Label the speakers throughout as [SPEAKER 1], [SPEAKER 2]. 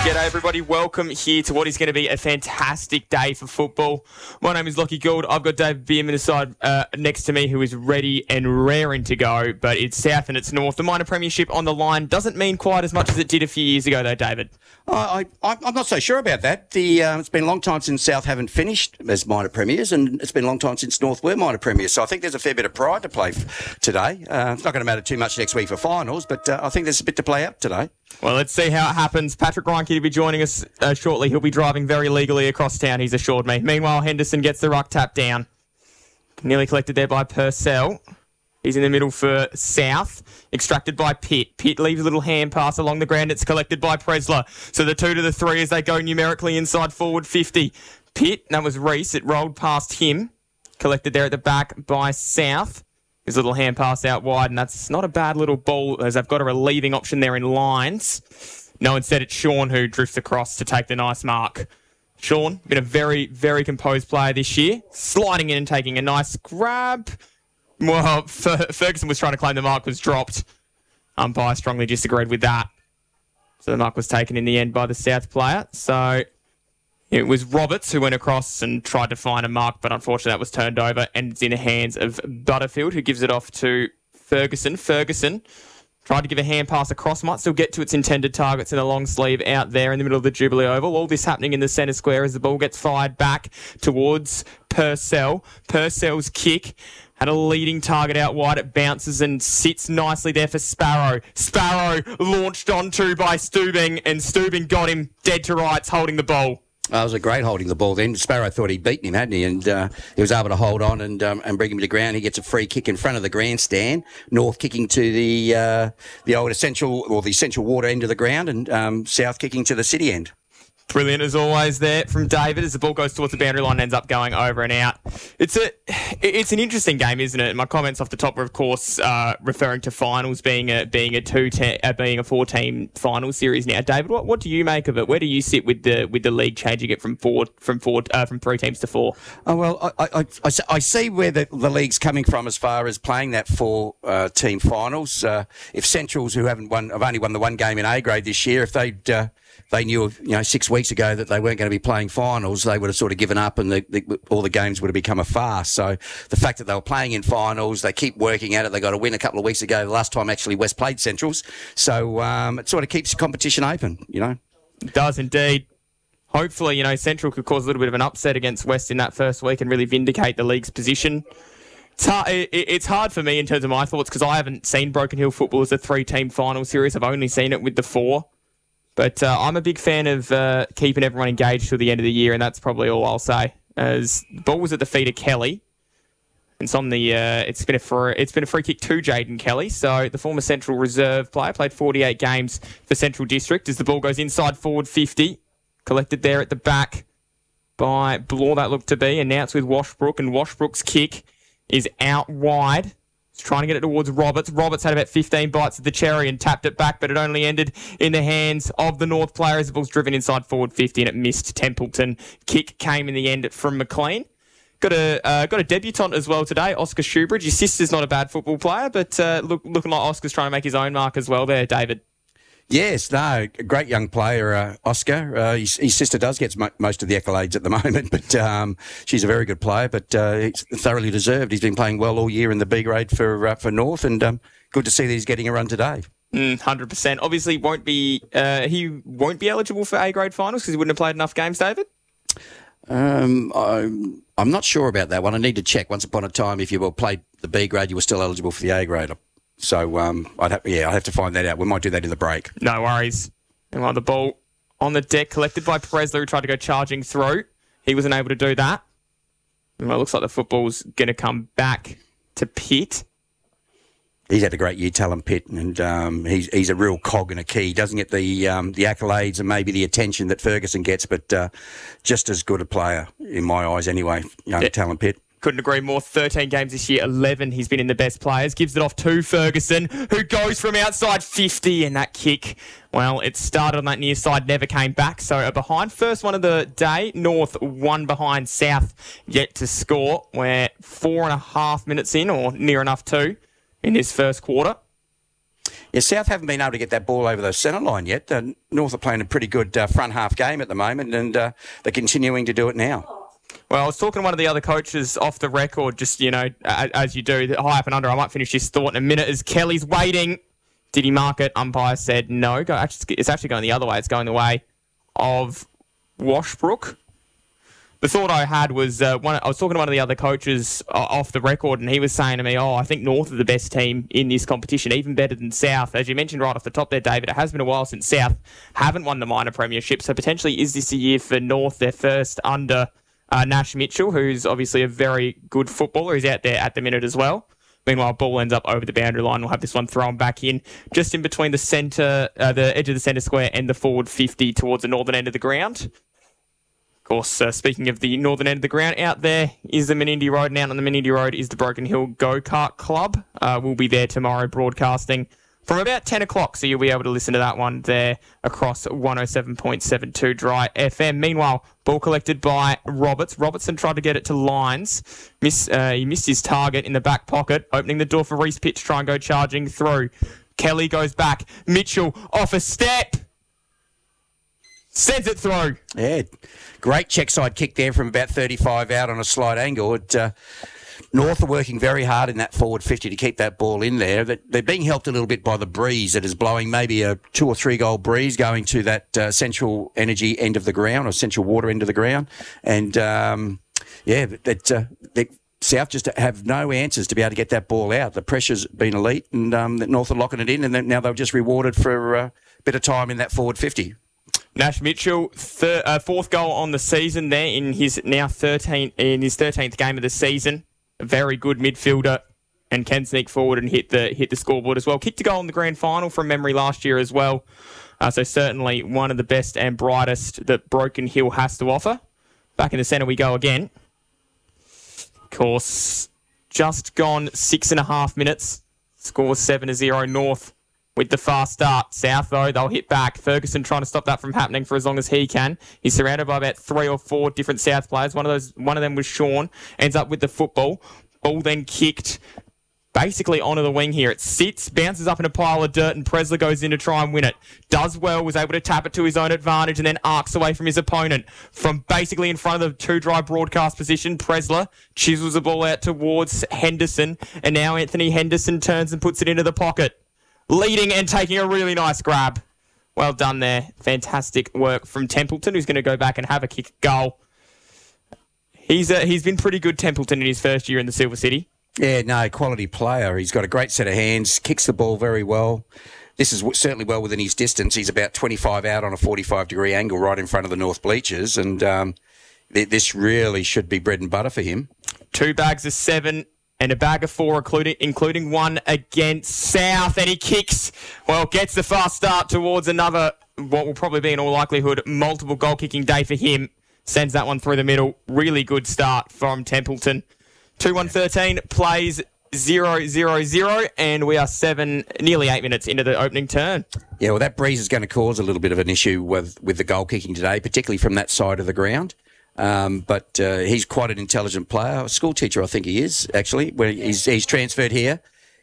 [SPEAKER 1] G'day everybody, welcome here to what is going to be a fantastic day for football. My name is Lockie Gould. I've got David Bierman aside next to me who is ready and raring to go, but it's South and it's North. The minor premiership on the line doesn't mean quite as much as it did a few years ago though, David.
[SPEAKER 2] I'm not so sure about that. It's been a long time since South haven't finished as minor premiers, and it's been a long time since North were minor premiers, so I think there's a fair bit of pride to play today. It's not going to matter too much next week for finals, but I think there's a bit to play out today.
[SPEAKER 1] Well, let's see how it happens. Patrick Reinke will be joining us shortly. He'll be driving very legally across town, he's assured me. Meanwhile, Henderson gets the ruck tap down. Nearly collected there by Purcell. He's in the middle for South. Extracted by Pitt. Pitt leaves a little hand pass along the ground. It's collected by Presler. So the 2 to the 3 as they go numerically inside forward 50. Pitt, that was Reese. It rolled past him. Collected there at the back by South. His little hand pass out wide, and that's not a bad little ball as they've got a relieving option there in lines. No, instead it's Sean who drifts across to take the nice mark. Sean, been a very, very composed player this year. Sliding in and taking a nice grab. Well, Ferguson was trying to claim the mark was dropped. Umpire strongly disagreed with that. So the mark was taken in the end by the South player. So it was Roberts who went across and tried to find a mark, but unfortunately that was turned over and it's in the hands of Butterfield, who gives it off to Ferguson. Ferguson tried to give a hand pass across, might still get to its intended targets in a long sleeve out there in the middle of the Jubilee Oval. All this happening in the centre square as the ball gets fired back towards Purcell. Purcell's kick had a leading target out wide. It bounces and sits nicely there for Sparrow. Sparrow launched onto by Steubing, and Steubing got him dead to rights holding the ball.
[SPEAKER 2] It was a great holding the ball then. Sparrow thought he'd beaten him, hadn't he? And he was able to hold on and bring him to ground. He gets a free kick in front of the grandstand. North kicking to the old essential, or the Essential Water end of the ground, and South kicking to the city end.
[SPEAKER 1] Brilliant as always there from David as the ball goes towards the boundary line and ends up going over and out. It's an interesting game, isn't it? My comments off the top were, of course, referring to finals being a 4-team final series now. David, what do you make of it? Where do you sit with the league changing it from 3 teams to 4?
[SPEAKER 2] Oh well, I see where the league's coming from as far as playing that 4-team finals. If Centrals, who have only won the one game in A grade this year, if they knew 6 weeks ago that they weren't going to be playing finals, they would have sort of given up and all the games would have become a farce. So the fact that they were playing in finals, they keep working at it. They got a win a couple of weeks ago, the last time actually West played Centrals. So it sort of keeps the competition open,
[SPEAKER 1] It does indeed. Hopefully, Central could cause a little bit of an upset against West in that first week and really vindicate the league's position. It's hard for me in terms of my thoughts because I haven't seen Broken Hill football as a 3-team final series. I've only seen it with the 4. But I'm a big fan of keeping everyone engaged till the end of the year, and that's probably all I'll say. As the ball was at the feet of Kelly, and it's on the it's been a free kick to Jaden Kelly. So the former Central reserve player played 48 games for Central District. As the ball goes inside forward 50, collected there at the back by Blore, that looked to be announced with Washbrook, and Washbrook's kick is out wide. Trying to get it towards Roberts. Roberts had about 15 bites of the cherry and tapped it back, but it only ended in the hands of the North player as the ball's driven inside forward 50 and it missed Templeton. Kick came in the end from McLean. Got a debutant as well today, Oscar Shoebridge. His sister's not a bad football player, but looking like Oscar's trying to make his own mark as well there, David.
[SPEAKER 2] Yes, no, a great young player, Oscar. His sister does get most of the accolades at the moment, but she's a very good player, but it's thoroughly deserved. He's been playing well all year in the B grade for North, and good to see that he's getting a run today.
[SPEAKER 1] 100%. Obviously, he won't be eligible for A grade finals because he wouldn't have played enough games, David?
[SPEAKER 2] I'm not sure about that one. I need to check. Once upon a time, if you played the B grade, you were still eligible for the A grade. So I'd have to find that out. We might do that in the break.
[SPEAKER 1] No worries. And the ball on the deck, collected by Presler, who tried to go charging through. He wasn't able to do that. And it looks like the football's going to come back to Pitt.
[SPEAKER 2] He's had a great year, Talon Pitt, and he's a real cog and a key. He doesn't get the accolades and maybe the attention that Ferguson gets, but just as good a player in my eyes anyway, Talon Pitt.
[SPEAKER 1] Couldn't agree more. 13 games this year, 11 he's been in the best players. Gives it off to Ferguson, who goes from outside 50, and that kick, well, it started on that near side, never came back. So a behind. First one of the day. North one behind. South yet to score. We're 4.5 minutes in, or near enough to, in this first quarter.
[SPEAKER 2] Yeah, South haven't been able to get that ball over the centre line yet. North are playing a pretty good front half game at the moment, and they're continuing to do it now.
[SPEAKER 1] Well, I was talking to one of the other coaches off the record, just, as you do, high up and under. I might finish this thought in a minute as Kelly's waiting. Did he mark it? Umpire said no. It's actually going the other way. It's going the way of Washbrook. The thought I had was, I was talking to one of the other coaches off the record, and he was saying to me, I think North are the best team in this competition, even better than South. As you mentioned right off the top there, David, it has been a while since South haven't won the minor premiership, so potentially is this a year for North, their first under Nash Mitchell, who's obviously a very good footballer. He's out there at the minute as well. Meanwhile, ball ends up over the boundary line. We'll have this one thrown back in, just in between the centre, the edge of the centre square and the forward 50 towards the northern end of the ground. Of course, speaking of the northern end of the ground, out there is the Menindee Road, and out on the Menindee Road is the Broken Hill Go-Kart Club. We'll be there tomorrow broadcasting from about 10 o'clock, so you'll be able to listen to that one there across 107.72 Dry FM. Meanwhile, ball collected by Roberts. Robertson tried to get it to Lyons. He missed his target in the back pocket, opening the door for Reese Pitt to try and go charging through. Kelly goes back. Mitchell off a step. Sends it through.
[SPEAKER 2] Yeah, great check side kick there from about 35 out on a slight angle. North are working very hard in that forward 50 to keep that ball in there. They're being helped a little bit by the breeze that is blowing, maybe a 2 or 3 goal breeze going to that central energy end of the ground or central water end of the ground. And, South just have no answers to be able to get that ball out. The pressure's been elite, and North are locking it in, and now they've just rewarded for a bit of time in that forward 50.
[SPEAKER 1] Nash Mitchell, fourth goal on the season there in his 13th game of the season. A very good midfielder and can sneak forward and hit the scoreboard as well. Kicked a goal in the grand final from memory last year as well. So certainly one of the best and brightest that Broken Hill has to offer. Back in the centre we go again. Of course, just gone 6.5 minutes. Score 7-0 North. With the fast start. South, though, they'll hit back. Ferguson trying to stop that from happening for as long as he can. He's surrounded by about 3 or 4 different South players. One of them was Sean. Ends up with the football. Ball then kicked basically onto the wing here. It sits, bounces up in a pile of dirt, and Presler goes in to try and win it. Does well, was able to tap it to his own advantage, and then arcs away from his opponent. From basically in front of the 2-dry broadcast position, Presler chisels the ball out towards Henderson, and now Anthony Henderson turns and puts it into the pocket. Leading and taking a really nice grab. Well done there. Fantastic work from Templeton, who's going to go back and have a kick goal. He's been pretty good, Templeton, in his first year in the Silver City.
[SPEAKER 2] Yeah, no, quality player. He's got a great set of hands, kicks the ball very well. This is certainly well within his distance. He's about 25 out on a 45-degree angle right in front of the North bleachers, and this really should be bread and butter for him. 2
[SPEAKER 1] bags of 7. And a bag of 4, including one against South. And he kicks, gets the fast start towards another, what will probably be in all likelihood, multiple goal-kicking day for him. Sends that one through the middle. Really good start from Templeton. 2-1-13 plays 0-0-0, and we are nearly 8 minutes into the opening turn.
[SPEAKER 2] Yeah, well, that breeze is going to cause a little bit of an issue with the goal-kicking today, particularly from that side of the ground. But he's quite an intelligent player. A school teacher, I think he is, actually. Where he's transferred here.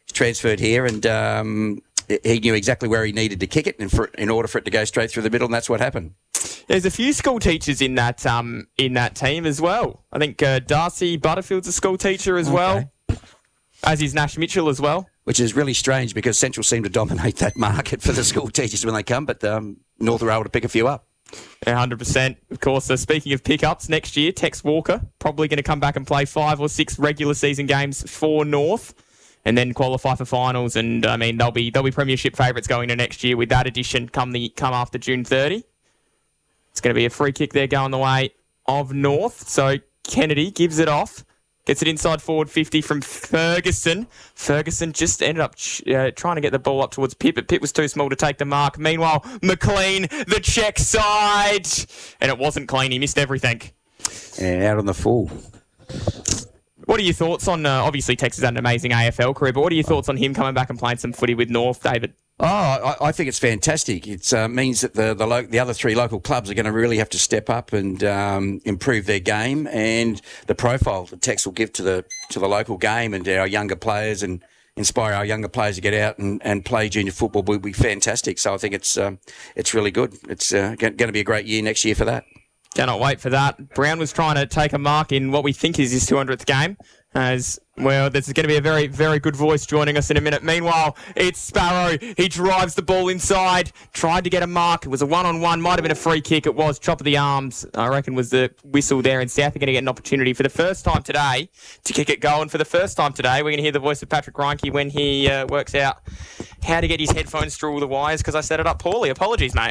[SPEAKER 2] And he knew exactly where he needed to kick it in order for it to go straight through the middle, and that's what happened.
[SPEAKER 1] There's a few school teachers in that team as well. I think Darcy Butterfield's a school teacher as well, as is Nash Mitchell as well.
[SPEAKER 2] Which is really strange because Central seem to dominate that market for the school teachers when they come, but North are able to pick a few up.
[SPEAKER 1] 100%. Of course, speaking of pickups, next year, Tex Walker probably going to come back and play 5 or 6 regular season games for North and then qualify for finals. And, I mean, they'll be premiership favourites going into next year with that addition come after June 30. It's going to be a free kick there going the way of North. So Kennedy gives it off. Gets it inside forward 50 from Ferguson. Ferguson just ended up trying to get the ball up towards Pitt, but Pitt was too small to take the mark. Meanwhile, McLean, the check side. And it wasn't clean. He missed everything.
[SPEAKER 2] And out on the full.
[SPEAKER 1] What are your thoughts on, obviously Tex has had an amazing AFL career, but what are your thoughts on him coming back and playing some footy with North, David?
[SPEAKER 2] I think it's fantastic. It means that the other 3 local clubs are going to really have to step up and improve their game, and the profile that Tex will give to the local game and our younger players and inspire our younger players to get out and play junior football will be fantastic. So I think it's really good. It's going to be a great year next year for that.
[SPEAKER 1] Cannot wait for that. Brown was trying to take a mark in what we think is his 200th game. As well, this is going to be a very, very good voice joining us in a minute. Meanwhile, it's Sparrow. He drives the ball inside, tried to get a mark. It was a one-on-one, might have been a free kick. It was chop of the arms, I reckon, was the whistle there. And South are going to get an opportunity for the first time today to kick it going. For the first time today, we're going to hear the voice of Patrick Reinke when he works out how to get his headphones through all the wires, because I set it up poorly. Apologies, mate.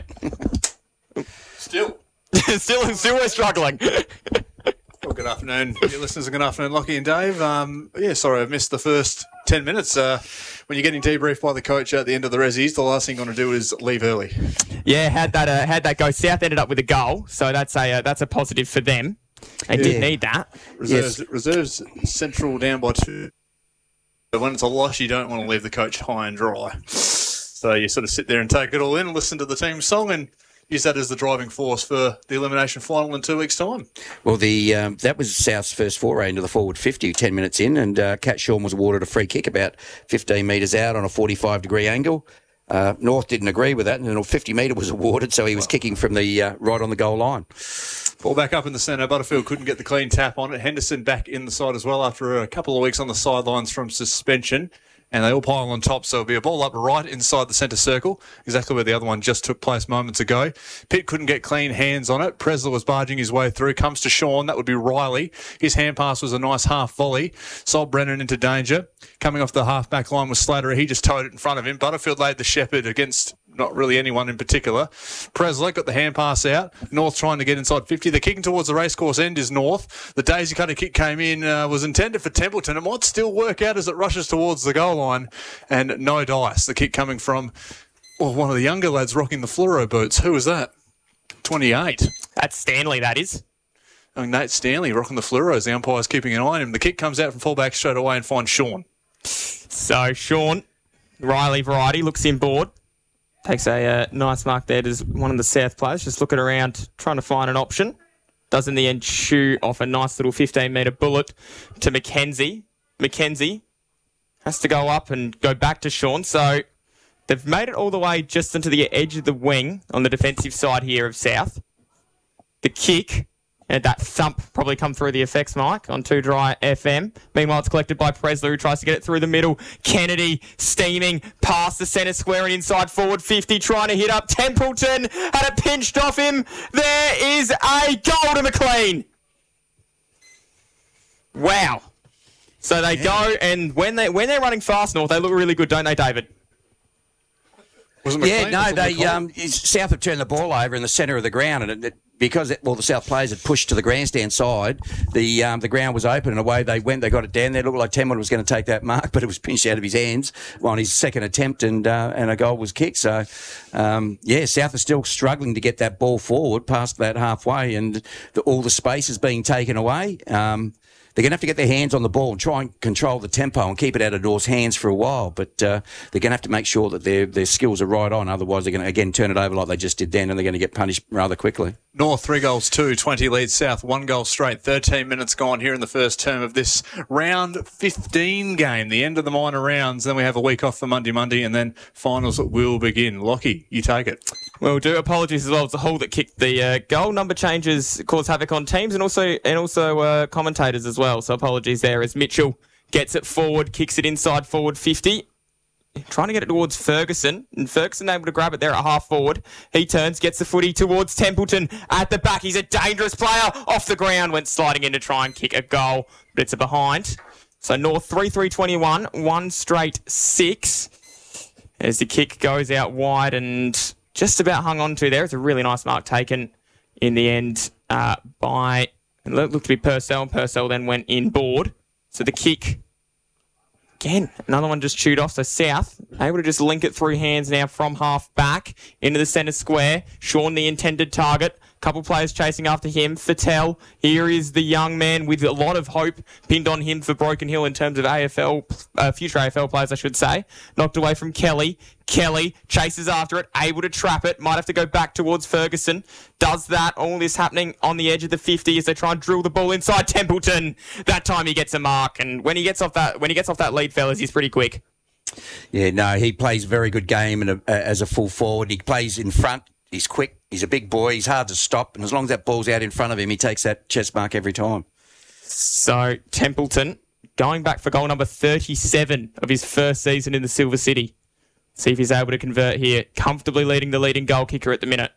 [SPEAKER 3] Still
[SPEAKER 1] we're struggling.
[SPEAKER 3] Well, good afternoon, dear listeners, and good afternoon, Lockie and Dave. Sorry, I've missed the first 10 minutes. When you're getting debriefed by the coach at the end of the Rezzies, the last thing you want to do is leave early.
[SPEAKER 1] Yeah, had that go. South ended up with a goal, so that's a positive for them. They did need that.
[SPEAKER 3] Reserves Central down by 2. But when it's a loss, you don't want to leave the coach high and dry. So you sort of sit there and take it all in, listen to the team song, and use that as the driving force for the elimination final in 2 weeks' time.
[SPEAKER 2] Well, that was South's first foray into the forward 50, 10 minutes in, and Cat Shawn was awarded a free kick about 15 metres out on a 45-degree angle. North didn't agree with that, and a 50-metre was awarded, so he was kicking from the right on the goal line.
[SPEAKER 3] Ball back up in the centre. Butterfield couldn't get the clean tap on it. Henderson back in the side as well after a couple of weeks on the sidelines from suspension. And they all pile on top, so it'll be a ball up right inside the centre circle, exactly where the other one just took place moments ago. Pitt couldn't get clean hands on it. Presler was barging his way through. Comes to Shawn. That would be Riley. His hand pass was a nice half volley. Sol Brennan into danger. Coming off the half-back line was Slattery. He just towed it in front of him. Butterfield laid the shepherd against not really anyone in particular. Presler got the hand pass out. North trying to get inside 50. The kicking towards the racecourse end is North. The daisy cutter kick came in, was intended for Templeton. It might still work out as it rushes towards the goal line. And no dice. The kick coming from one of the younger lads rocking the fluoro boots. Who was that? 28.
[SPEAKER 1] That's Stanley, that is.
[SPEAKER 3] Nate Stanley rocking the fluoros. The umpire's keeping an eye on him. The kick comes out from fullback straight away and finds Shawn.
[SPEAKER 1] So Shawn, Riley variety, looks inboard. Takes a nice mark there. Does one of the South players just looking around, trying to find an option. Does in the end chew off a nice little 15-metre bullet to Mackenzie. Mackenzie has to go up and go back to Shawn. So they've made it all the way just into the edge of the wing on the defensive side here of South. The kick and that thump probably come through the effects mic on 2 Dry FM. Meanwhile, it's collected by Presler, who tries to get it through the middle. Kennedy steaming past the centre square and inside forward 50, trying to hit up. Templeton had it pinched off him. There is a goal to McLean. Wow. So they go, and when they're running fast, North, they look really good, don't they, David?
[SPEAKER 2] South have turned the ball over in the centre of the ground, and because the South players had pushed to the grandstand side, the ground was open and away they went. They got it down there. It looked like Tenwood was going to take that mark, but it was pinched out of his hands on his second attempt, and a goal was kicked. So, South are still struggling to get that ball forward past that halfway, and all the space is being taken away. They're going to have to get their hands on the ball and try and control the tempo and keep it out of North's hands for a while. But they're going to have to make sure that their skills are right on. Otherwise, they're going to, again, turn it over like they just did then, and they're going to get punished rather quickly.
[SPEAKER 3] North 3-2, 20 leads South, 1 goal straight. 13 minutes gone here in the first term of this round 15 game, the end of the minor rounds. Then we have a week off for Monday, and then finals will begin. Lockie, you take it.
[SPEAKER 1] Well, do apologies as well. It's the Hull that kicked the goal. Number changes cause havoc on teams and also commentators as well. So apologies there as Mitchell gets it forward, kicks it inside forward 50. Trying to get it towards Ferguson, and Ferguson able to grab it there at half forward. He turns, gets the footy towards Templeton at the back. He's a dangerous player. Off the ground, went sliding in to try and kick a goal, but it's a behind. So North 3-3-21, 1 straight 6. As the kick goes out wide and just about hung on to there. It's a really nice mark taken in the end by, it looked to be Purcell, and Purcell then went inboard. So the kick, again, another one just chewed off. So South able to just link it through hands now from half back into the centre square. Shawn, the intended target. Couple players chasing after him. Fattel, here is the young man with a lot of hope pinned on him for Broken Hill in terms of future AFL players, I should say. Knocked away from Kelly. Kelly chases after it, able to trap it. Might have to go back towards Ferguson. Does that. All this happening on the edge of the 50 as they try and drill the ball inside Templeton. That time he gets a mark, and when he gets off that lead, fellas, he's pretty quick.
[SPEAKER 2] Yeah, no, he plays a very good game and as a full forward. He plays in front. He's quick. He's a big boy. He's hard to stop. And as long as that ball's out in front of him, he takes that chest mark every time.
[SPEAKER 1] So Templeton going back for goal number 37 of his first season in the Silver City. See if he's able to convert here. Comfortably leading the leading goal kicker at the minute.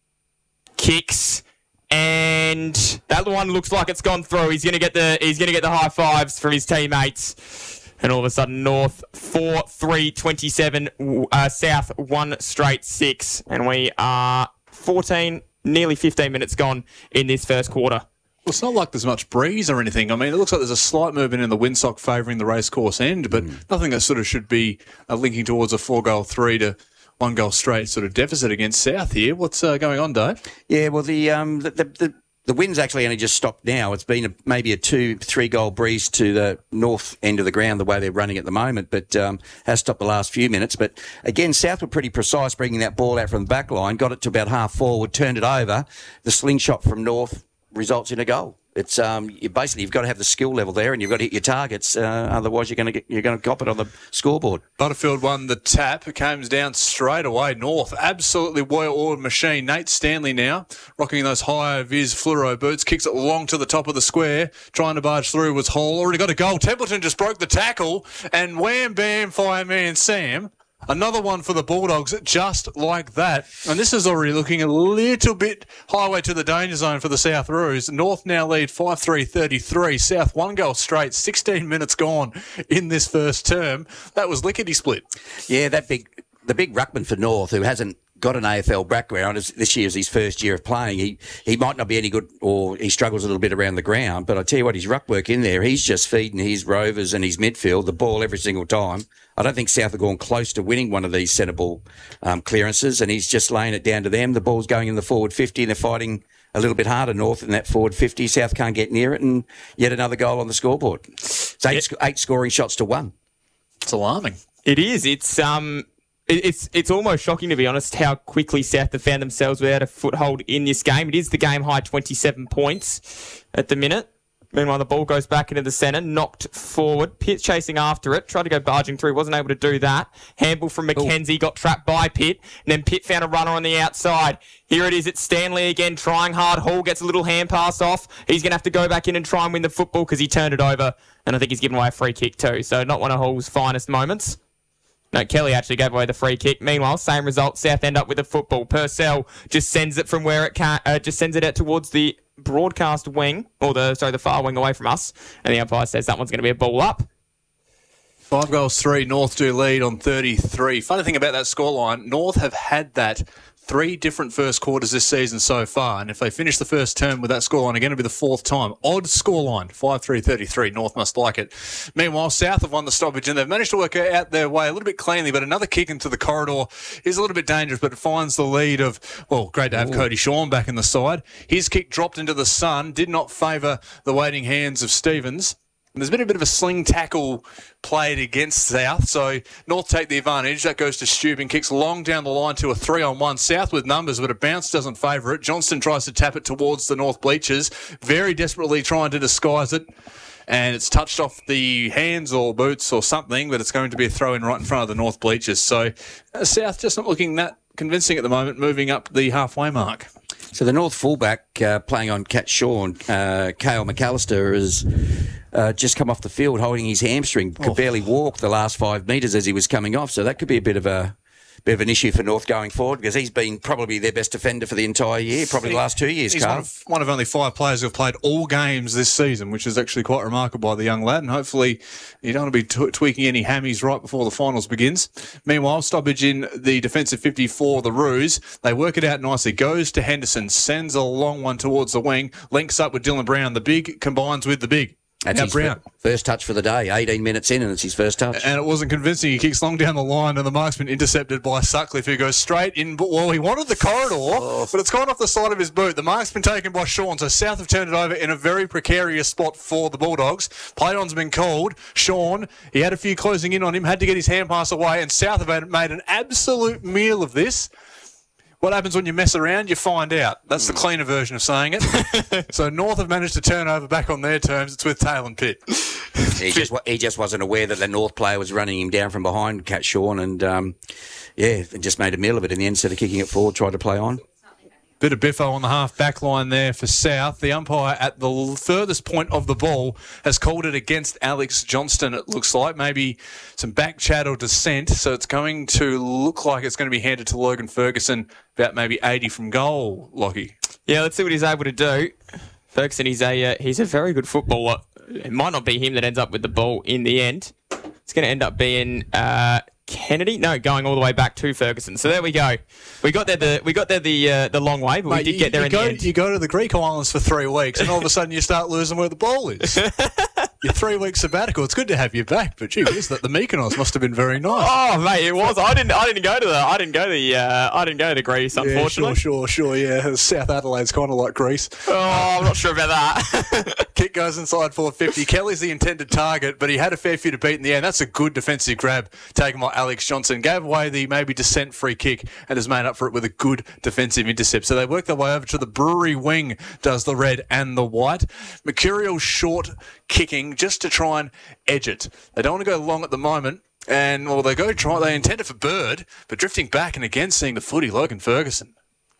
[SPEAKER 1] Kicks. And that one looks like it's gone through. He's gonna get the high fives from his teammates. And all of a sudden, North 4-3-27, South 1 straight 6. And we are 14, nearly 15 minutes gone in this first quarter.
[SPEAKER 3] Well, it's not like there's much breeze or anything. I mean, it looks like there's a slight movement in the windsock favouring the racecourse end, but nothing that sort of should be linking towards a 4-goal 3 to 1-goal straight sort of deficit against South here. What's going on, Dave?
[SPEAKER 2] Yeah, well, the wind's actually only just stopped now. It's been maybe a 2-3 goal breeze to the north end of the ground, the way they're running at the moment, but has stopped the last few minutes. But again, South were pretty precise bringing that ball out from the back line, got it to about half forward, turned it over. The slingshot from North results in a goal. It's you've got to have the skill level there, and you've got to hit your targets. Otherwise, you're going to cop it on the scoreboard.
[SPEAKER 3] Butterfield won the tap. It comes down straight away. North, absolutely well-oiled machine. Nate Stanley now rocking those high-vis fluoro boots, kicks it long to the top of the square. Trying to barge through was Hall. Already got a goal. Templeton just broke the tackle, and wham bam, fireman Sam. Another one for the Bulldogs, just like that. And this is already looking a little bit highway to the danger zone for the South Roos. North now lead 5-3-33. South 1-goal straight, 16 minutes gone in this first term. That was lickety-split.
[SPEAKER 2] Yeah, the big ruckman for North, who hasn't got an AFL background, this year is his first year of playing. He might not be any good, or he struggles a little bit around the ground, but I tell you what, his ruck work in there, he's just feeding his rovers and his midfield the ball every single time. I don't think South have gone close to winning one of these centre ball clearances, and he's just laying it down to them. The ball's going in the forward 50, and they're fighting a little bit harder North in that forward 50. South can't get near it, and yet another goal on the scoreboard. It's eight scoring shots to 1.
[SPEAKER 3] It's alarming.
[SPEAKER 1] It is. It's almost shocking, to be honest, how quickly South have found themselves without a foothold in this game. It is the game high 27 points at the minute. Meanwhile, the ball goes back into the centre, knocked forward. Pitt chasing after it, tried to go barging through, wasn't able to do that. Handball from McKenzie, got trapped by Pitt, and then Pitt found a runner on the outside. Here it is, it's Stanley again, trying hard. Hall gets a little hand pass off. He's going to have to go back in and try and win the football because he turned it over, and I think he's given away a free kick too, so not one of Hall's finest moments. No, Kelly actually gave away the free kick. Meanwhile, same result. South end up with the football. Purcell just sends it from where it can, just sends it out towards the broadcast wing, or the far wing away from us. And the umpire says that one's going to be a ball up.
[SPEAKER 3] 5-3. North do lead on 33. Funny thing about that scoreline, North have had that 3 different first quarters this season so far, and if they finish the first term with that scoreline again, it'll be the 4th time. Odd scoreline, 5-3-33. North must like it. Meanwhile, South have won the stoppage, and they've managed to work out their way a little bit cleanly, but another kick into the corridor is a little bit dangerous, but it finds the lead of, well, great to have Cody Shawn back in the side. His kick dropped into the sun, did not favour the waiting hands of Stevens. And there's been a bit of a sling tackle played against South, so North take the advantage. That goes to Steuben, kicks long down the line to a 3-on-1. South with numbers, but a bounce doesn't favour it. Johnston tries to tap it towards the North bleachers, very desperately trying to disguise it. And it's touched off the hands or boots or something, but it's going to be a throw-in right in front of the North bleachers. So South just not looking that convincing at the moment, moving up the halfway mark.
[SPEAKER 2] So the North fullback playing on Cat Shawn, Kale McAllister, has just come off the field holding his hamstring. Could barely walk the last 5 metres as he was coming off. So that could be a bit of an issue for North going forward, because he's been probably their best defender for the entire year, probably the last 2 years,
[SPEAKER 3] He's
[SPEAKER 2] Carl.
[SPEAKER 3] one of only 5 players who have played all games this season, which is actually quite remarkable by the young lad, and hopefully you don't want to be tweaking any hammies right before the finals begins. Meanwhile, stoppage in the defensive 50 for the Roos. They work it out nicely. Goes to Henderson, sends a long one towards the wing, links up with Dylan Brown. The big combines with the big.
[SPEAKER 2] That's his first touch for the day, 18 minutes in, and it's his first touch.
[SPEAKER 3] And it wasn't convincing. He kicks long down the line, and the mark's been intercepted by Sutcliffe, who goes straight in. Well, he wanted the corridor, but it's gone off the side of his boot. The mark's been taken by Shawn, so South have turned it over in a very precarious spot for the Bulldogs. Play-on's been called. Shawn, he had a few closing in on him, had to get his hand pass away, and South have made an absolute meal of this. What happens when you mess around? You find out. That's the cleaner version of saying it. So North have managed to turn over back on their terms. It's with Tail and Pitt.
[SPEAKER 2] He just wasn't aware that the North player was running him down from behind, Cat Shawn, and just made a meal of it in the end. Instead of kicking it forward, tried to play on.
[SPEAKER 3] Bit of biffo on the half-back line there for South. The umpire at the furthest point of the ball has called it against Alex Johnston, it looks like. Maybe some back chat or dissent, so it's going to look like it's going to be handed to Logan Ferguson, about maybe 80 from goal, Lockie.
[SPEAKER 1] Yeah, let's see what he's able to do. Ferguson, he's a very good footballer. It might not be him that ends up with the ball in the end. It's going to end up being Kennedy. No, going all the way back to Ferguson. So there we go. We got there the long way, but we did get there in the end.
[SPEAKER 3] You go to the Greek islands for 3 weeks, and all of a sudden you start losing where the ball is. Your 3 week sabbatical. It's good to have you back, but gee whiz, that the Mykonos must have been very nice.
[SPEAKER 1] Oh mate, it was. I didn't go to Greece, unfortunately.
[SPEAKER 3] Yeah, sure. Yeah, South Adelaide's kind of like Greece.
[SPEAKER 1] Oh, I'm not sure about that.
[SPEAKER 3] Kick goes inside 450. Kelly's the intended target, but he had a fair few to beat in the end. That's a good defensive grab taken by Alex Johnson. Gave away the maybe descent free kick and has made up for it with a good defensive intercept. So they work their way over to the Brewery wing, does the red and the white. Mercurial short kicking just to try and edge it. They don't want to go long at the moment. And, well, they intend it for Bird, but drifting back and again seeing the footy, Logan Ferguson.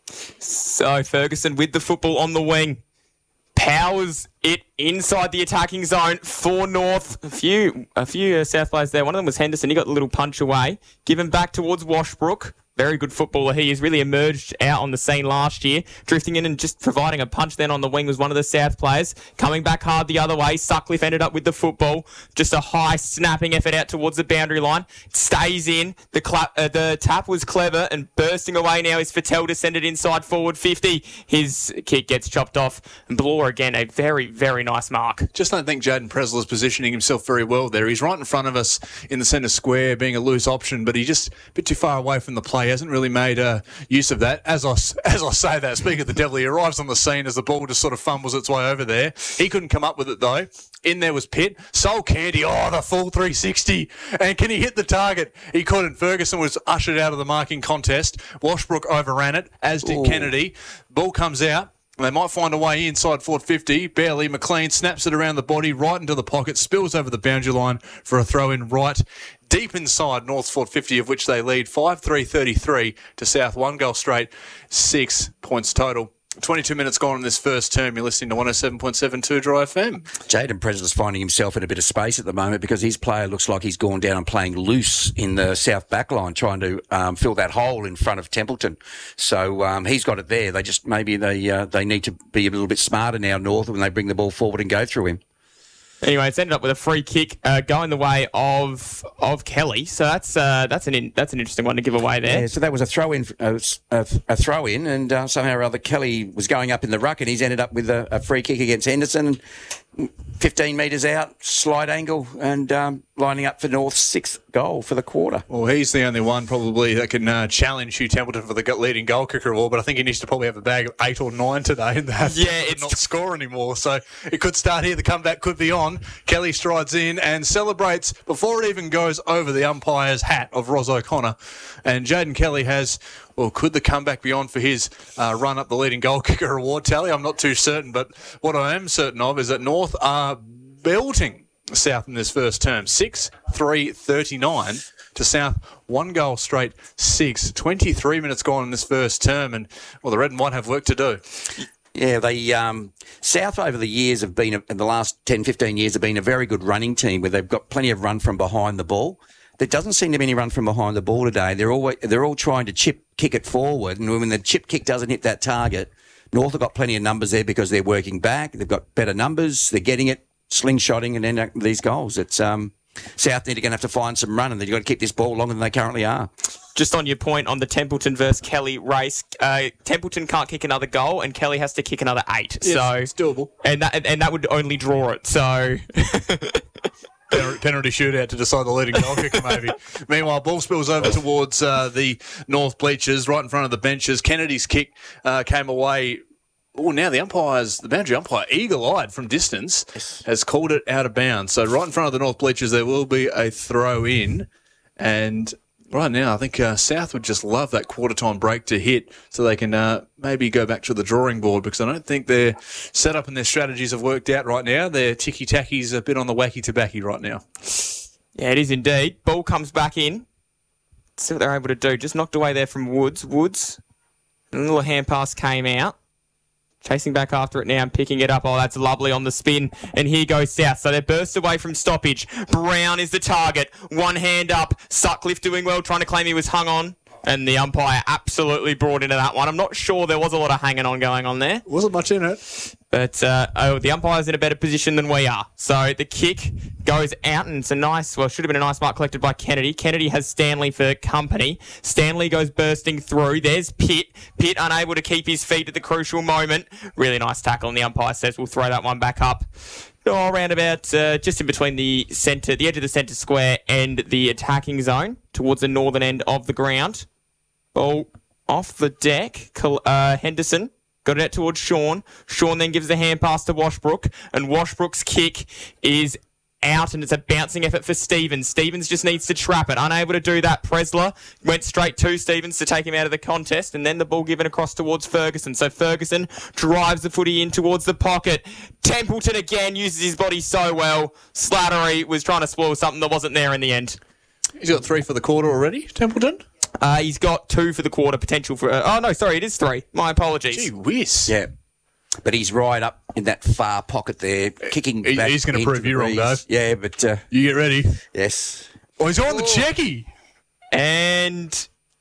[SPEAKER 1] So Ferguson with the football on the wing. Powers it inside the attacking zone for North. A few South players there. One of them was Henderson. He got the little punch away. Given back towards Washbrook. Very good footballer. He has really emerged out on the scene last year. Drifting in and just providing a punch then on the wing was one of the South players. Coming back hard the other way. Sutcliffe ended up with the football. Just a high snapping effort out towards the boundary line. Stays in. The tap was clever and bursting away now is Fattel to send it inside forward 50. His kick gets chopped off. And Bloor again, a very, very nice mark.
[SPEAKER 3] Just don't think Jaden Presler is positioning himself very well there. He's right in front of us in the centre square being a loose option, but he's just a bit too far away from the play. He hasn't really made use of that. As I say that, speaking of the devil, he arrives on the scene as the ball just sort of fumbles its way over there. He couldn't come up with it though. In there was Pitt. Sol Candy, the full 360. And can he hit the target? He couldn't. Ferguson was ushered out of the marking contest. Washbrook overran it, as did Kennedy. Ball comes out. They might find a way inside forward 50. Barely. McLean snaps it around the body, right into the pocket, spills over the boundary line for a throw in right deep inside North's forward 50, of which they lead 5-3-33 to South. 1 goal straight, 6 points total. 22 minutes gone in this first term. You're listening to 107.72 Dry FM.
[SPEAKER 2] Jaden Presler's finding himself in a bit of space at the moment because his player looks like he's gone down and playing loose in the South back line, trying to fill that hole in front of Templeton. So he's got it there. They just maybe they need to be a little bit smarter now, North, when they bring the ball forward and go through him.
[SPEAKER 1] Anyway, it's ended up with a free kick going the way of Kelly. So that's an interesting one to give away there.
[SPEAKER 2] Yeah, so that was a throw in, and somehow or other Kelly was going up in the ruck, and he's ended up with a free kick against Henderson. 15 metres out, slight angle, and lining up for North's 6th goal for the quarter.
[SPEAKER 3] Well, he's the only one probably that can challenge Hugh Templeton for the leading goal kicker of all, but I think he needs to probably have a bag of 8 or 9 today and it's not score anymore. So it could start here. The comeback could be on. Kelly strides in and celebrates before it even goes over the umpire's hat of Ros O'Connor. And Jaden Kelly has... Well, could the comeback be on for his run up the leading goal kicker award tally? I'm not too certain, but what I am certain of is that North are belting South in this first term. 6-3-39 to South. 1 goal straight, 6. 23 minutes gone in this first term, and, well, the Red and White have work to do.
[SPEAKER 2] Yeah, they South over the years have been, in the last 10, 15 years, have been a very good running team where they've got plenty of run from behind the ball. There doesn't seem to be any run from behind the ball today. They're all trying to kick it forward, and when the chip kick doesn't hit that target, North have got plenty of numbers there because they're working back. They've got better numbers. They're getting it, slingshotting, and end up with these goals. It's South need to going to have to find some run, and they've got to keep this ball longer than they currently are.
[SPEAKER 1] Just on your point on the Templeton versus Kelly race, Templeton can't kick another goal, and Kelly has to kick another 8.
[SPEAKER 3] Yes,
[SPEAKER 1] so
[SPEAKER 3] it's doable,
[SPEAKER 1] and that would only draw it. So.
[SPEAKER 3] Penalty shootout to decide the leading goal kicker, maybe. Meanwhile, ball spills over towards the North bleachers, right in front of the benches. Kennedy's kick came away. Oh, now the boundary umpire, eagle-eyed from distance, has called it out of bounds. So right in front of the North bleachers, there will be a throw in, and Right now, I think South would just love that quarter-time break to hit so they can maybe go back to the drawing board, because I don't think their setup and their strategies have worked out right now. Their ticky-tacky's a bit on the wacky-tabacky right now.
[SPEAKER 1] Yeah, it is indeed. Ball comes back in. Let's see what they're able to do. Just knocked away there from Woods. A little hand pass came out. Chasing back after it now and picking it up. Oh, that's lovely on the spin. And here goes South. So they burst away from stoppage. Brown is the target. One hand up. Sutcliffe doing well, trying to claim he was hung on. And the umpire absolutely brought into that one. I'm not sure there was a lot of hanging on going on there.
[SPEAKER 3] Wasn't much in it.
[SPEAKER 1] But the umpire's in a better position than we are. So the kick goes out, and it's a nice, well, should have been a nice mark collected by Kennedy. Kennedy has Stanley for company. Stanley goes bursting through. There's Pitt. Pitt unable to keep his feet at the crucial moment. Really nice tackle, and the umpire says we'll throw that one back up. Around about just in between the centre, the edge of the centre square and the attacking zone towards the northern end of the ground. Ball off the deck. Henderson got it out towards Sean. Sean then gives the hand pass to Washbrook, and Washbrook's kick is out, and it's a bouncing effort for Stevens. Stevens just needs to trap it. Unable to do that. Presler went straight to Stevens to take him out of the contest, and then the ball given across towards Ferguson. So Ferguson drives the footy in towards the pocket. Templeton again uses his body so well. Slattery was trying to spoil something that wasn't there in the end.
[SPEAKER 3] He's got 3 for the quarter already, Templeton.
[SPEAKER 1] He's got 2 for the quarter, potential for... it is 3. My apologies.
[SPEAKER 3] Gee whiz.
[SPEAKER 2] Yeah. But he's right up in that far pocket there, kicking back.
[SPEAKER 3] He's going to prove you wrong, Dave.
[SPEAKER 2] Yeah, but...
[SPEAKER 3] you get ready.
[SPEAKER 2] Yes.
[SPEAKER 3] Oh, he's on the checky.
[SPEAKER 1] And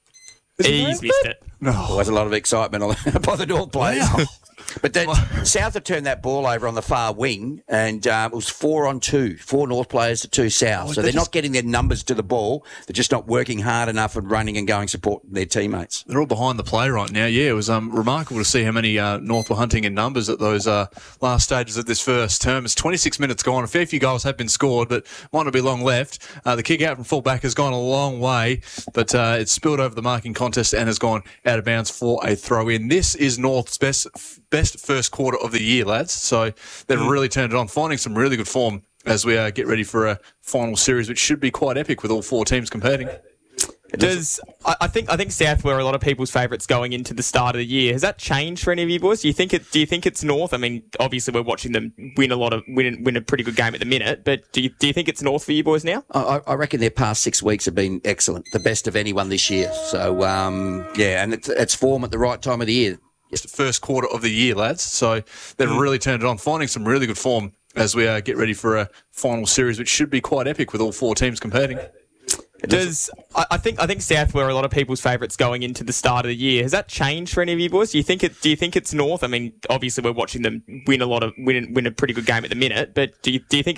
[SPEAKER 1] he's missed it.
[SPEAKER 2] There was a lot of excitement by the North players.
[SPEAKER 3] Wow.
[SPEAKER 2] But then South have turned that ball over on the far wing, and it was 4-on-2, 4 North players to 2 South. So they're not getting their numbers to the ball. They're just not working hard enough and running and going support their teammates.
[SPEAKER 3] They're all behind the play right now. Yeah, it was remarkable to see how many North were hunting in numbers at those last stages of this first term. It's 26 minutes gone. A fair few goals have been scored, but might not be long left. The kick out from full back has gone a long way, but it's spilled over the marking contest and has gone out of bounds for a throw-in. This is North's best first quarter of the year, lads. So they've really turned it on, finding some really good form as we get ready for a final series, which should be quite epic with all 4 teams competing.
[SPEAKER 1] I think South were a lot of people's favourites going into the start of the year. Has that changed for any of you boys? Do you think it's North? I mean, obviously we're watching them win a pretty good game at the minute, but do you think it's North for you boys now?
[SPEAKER 2] I reckon their past 6 weeks have been excellent, the best of anyone this year. So and it's form at the right time of the year.
[SPEAKER 3] It's the first quarter of the year, lads. So they've really turned it on, finding some really good form as we get ready for a final series, which should be quite epic with all 4 teams competing.
[SPEAKER 1] I think South were a lot of people's favourites going into the start of the year. Has that changed for any of you boys? Do you think it's North? I mean, obviously we're watching them win a pretty good game at the minute, but do you think